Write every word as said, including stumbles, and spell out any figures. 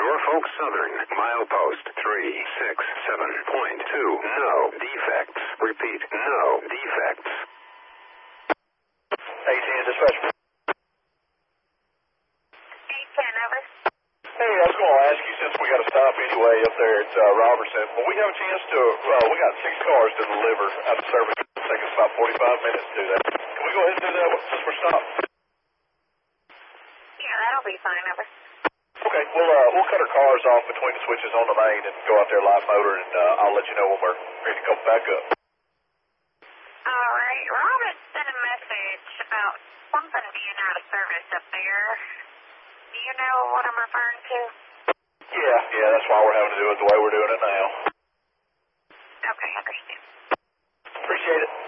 Norfolk Southern, milepost three six seven point two. No defects. Repeat, no defects. A ten, dispatch. eight ten, over. Hey, I was going to ask you, since we got to stop anyway up there at uh, Robertson, will we have a chance to, uh, we got six cars to deliver out of service. It'll take us about forty-five minutes to do that. Can we go ahead and do that since we're stopped? Yeah, that'll be fine, over. Okay, we'll, uh, we'll cut our cars off between the switches on the main and go out there live motor, and uh, I'll let you know when we're ready to come back up. All right, Robert sent a message about something being out of service up there. Do you know what I'm referring to? Yeah, yeah, that's why we're having to do it the way we're doing it now. Okay, I understand. Appreciate it.